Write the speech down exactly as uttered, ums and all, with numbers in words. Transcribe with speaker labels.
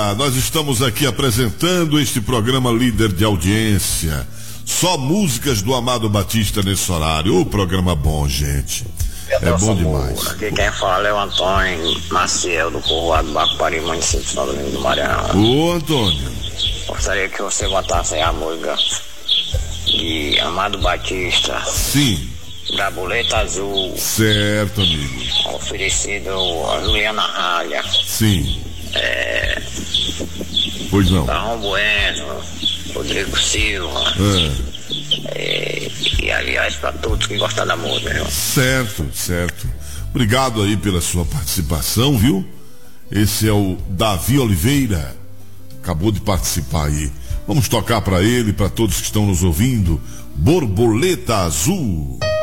Speaker 1: Olá, nós estamos aqui apresentando este programa líder de audiência. Só músicas do Amado Batista nesse horário. O programa bom, gente. É bom demais.
Speaker 2: Aqui quem fala é o Antônio Maciel, do Povoado Bacupari, município de São Domingos do Maranhão.
Speaker 1: Ô, Antônio.
Speaker 2: Gostaria que você botasse a música de Amado Batista.
Speaker 1: Sim.
Speaker 2: Da Boleta Azul.
Speaker 1: Certo, amigo.
Speaker 2: Oferecido a Juliana Ralha.
Speaker 1: Sim.
Speaker 2: É...
Speaker 1: Pois não.
Speaker 2: Barrão Bueno, Rodrigo Silva.
Speaker 1: É.
Speaker 2: É... E aliás, para todos que gostam da música, viu?
Speaker 1: Certo, certo. Obrigado aí pela sua participação, viu? Esse é o Davi Oliveira. Acabou de participar aí. Vamos tocar para ele, para todos que estão nos ouvindo. Borboleta Azul.